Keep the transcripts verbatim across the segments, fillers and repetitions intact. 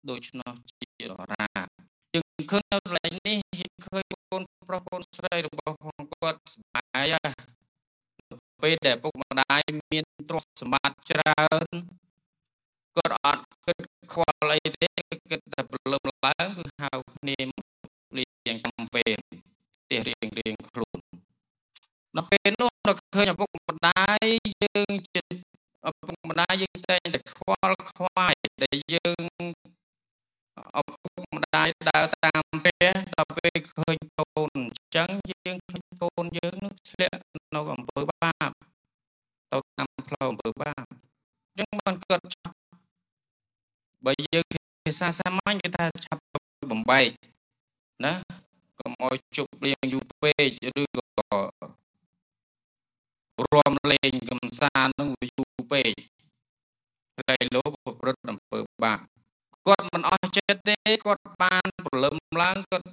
ដូច្នោះជាដរាបយើងឃើញនៅកន្លែងនេះឃើញកូនប្រុសកូនស្រីរបស់ផងគាត់សប្បាយហ่ะពេលដែលពុកម្ដាយមានទ្រព្យសម្បត្តិច្រើនគាត់អត់គិតខ្វល់អីទេគិតតែព្រលឹមឡើងគឺហៅគ្នាមកលេងតាមពេលផ្ទះរៀងរៀងខ្លួនដល់ពេលនោះเราឃើញឪពុកម្ដាយយើងជាឪពុកម្ដាយយើងតែងតែខ្វល់ខ្វាយដែលយើងឪពុកម្ដាយដើរតាមផ្ទះដល់ពេលឃើញកូនអញ្ចឹងយើងឃើញកូនយើងនឹងធ្លាក់នៅអំពើបាបទៅតាមផ្លូវអំពើបាបអញ្ចឹងបានគាត់បើយើងភាសាសាមញ្ញគេថាឆាប់បំបែកណាកុំឲ្យជប់លៀងយូរពេកឬក៏រំលេងកំសាន្តនឹងយូរពេកតែលោកប្រព្រឹត្តអំពើបាបគាត់មិនអស់ចិត្តទេគាត់បានព្រលឹមឡើងគាត់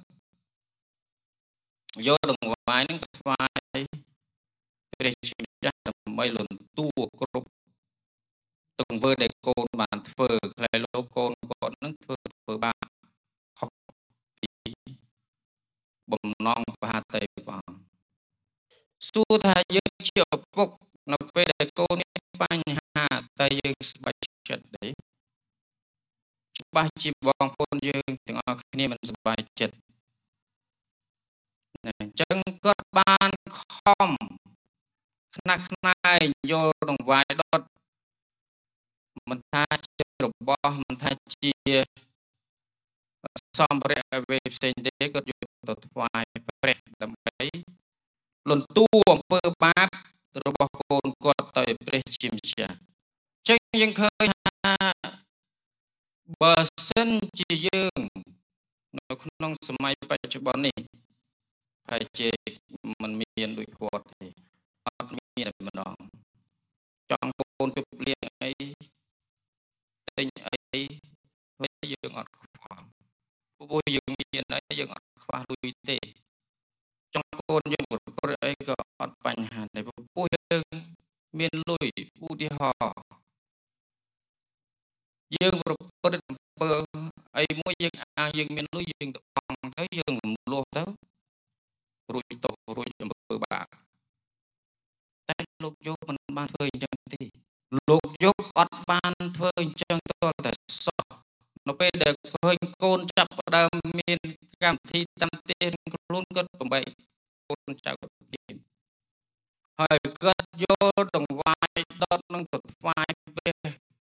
យកដង្វាយនឹងថ្វាយព្រះជាម្ចាស់ដើម្បីលន់តួគ្រប់ទង្វើដែលកូនបានធ្វើខ្លែលោកកូនគាត់នឹងធ្វើធ្វើបាបខុសពីបំណងប្រហាតីព្រះអង្គសួរថាយើងជាឪពុកនៅពេលដែលកូនមានបញ្ហាតែយើងស្បែកចិត្តទេច្បាស់ជាបងប្អូនយើងទាំងអស់គ្នាមិនសប្បាយចិត្តអញ្ចឹងគាត់បានខំខ្នះខ្នែងយកដង្វាយដុតមិនថាជារបស់មិនថាជាសម្ភារៈអ្វីផ្សេងទេគាត់យកទៅថ្វាយព្រះដើម្បីលន់តួអំពើបាបរបស់កូនគាត់ទៅព្រះជាម្ចាស់ចឹងយើងឃើញថាបើសិនជាយើងនៅក្នុងសម័យបច្ចុប្បន្ននេះហើយជាមិនមានដូចគាត់ទេអត់មានតែម្ដងចង់កូនជប់លៀងអីទិញអីហើយយើងអត់ខ្វល់ព្រោះយើងមានអីយើងអត់ខ្វះលុយទេចង់កូនយើងប្រព្រឹត្តអីក៏អត់បញ្ហាដែរព្រោះយើងមានលុយឧទាហរណ៍យើងប្រព្រឹត្តអំពើអីមួយយើងអាយើងមានលុយយើងទៅបង់ទៅយើងរំលោះទៅរួចតោរួចអំពើបាបតែលោកយោបមិនបានធ្វើអញ្ចឹងទេលោកយោបអត់បានធ្វើអញ្ចឹងទាល់តែសោះនៅពេលដែលឃើញកូនចាប់ផ្ដើមមានកម្មវិធីតាមទេខ្លួនគាត់បំបីកូនចៅគាត់ទៀតហើយគាត់យកដង្វាយដុតនឹងទៅថ្វាយព្រះ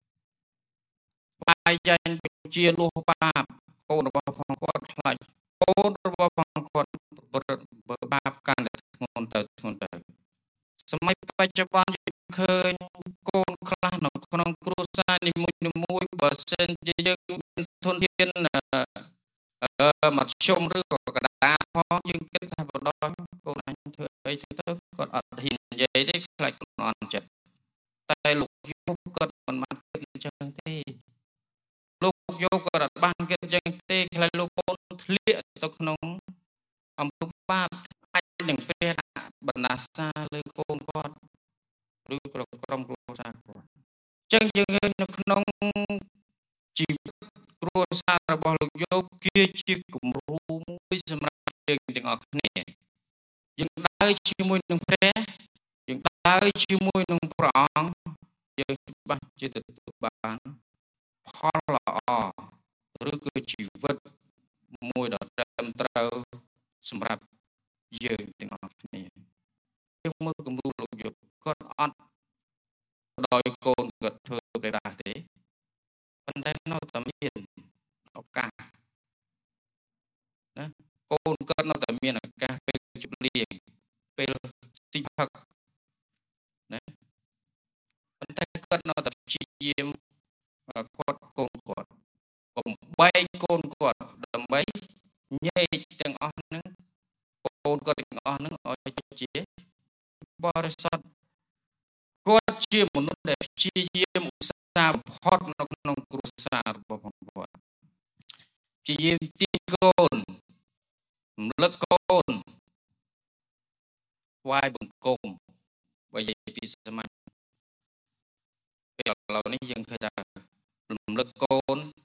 បាយយ៉ាញ់ជាលោះបាបកូនរបស់ផងគាត់ខ្លាចកូនរបស់ផងគាត់ប្រព្រឹត្តបាបកាន់តែធ្ងន់ទៅធ្ងន់ទៅសម័យបច្ចុប្បន្នយើងឃើញកូនខ្លះនៅក្នុងគ្រួសារនីមួយៗបើសិនជាយើងមានធនធានអឺមធ្យមឬក៏កដាផងយើងគិតថាបដកូនអញធ្វើអីទៅគាត់អត់ហ៊ាននិយាយទេខ្លាចខ្លួនអន់ចិត្តតែលោកយោបគាត់មិនបានគិតអញ្ចឹងទេលោកយោបគាត់អត់បានគិតអញ្ចឹងទេខ្លាចលោកកូនធ្លាក់ទៅក្នុងអំពើបាបអាចនឹងព្រះដាក់បណ្ដាសាលើកូនគាត់ឬក្រុមក្រុមគ្រួសារគាត់អញ្ចឹងយើងឃើញនៅក្នុងជីវិតគ្រួសាររបស់លោកយោបគឺជាគំរូមួយសម្រាប់យើងទាំងអស់គ្នាយើងដើរជាមួយនឹងព្រះយើងដើរជាមួយនឹងព្រះអង្គយើងច្បាស់ជាទទួលបានផលល្អឬក៏ជីវិតមួយដ៏ត្រឹមត្រូវសម្រាប់យើងទាំងអស់គ្នាយើងមើលគំរូលោកយោបគាត់អត់ដោយកូនគាត់ធ្វើព្រះរាជទេប៉ុន្តែនៅតែមានឱកាសណាកូនគាត់នៅតែមានឱកាសពេលជប់លៀងពេលទីផឹកណាប៉ុន្តែគាត់នៅតែព្យាយាមគាត់កូនគាត់បំបែកកូនគាត់ដើម្បីញែកទាំងអស់ហ្នឹងកូនគាត់ទាំងអស់ហ្នឹងឲ្យជាបរិសុទ្ធគាត់ជាមនុស្សដែលព្យាយាមឧស្សាហ៍បំផុតនៅក្នុងគ្រួសាររបស់គាត់ព្យាយាមទាញកូនរំលឹកកូនថ្វាយបង្គំបើនិយាយពីសម័យពេលឥឡូវនេះយើងឃើញថារំលឹកកូន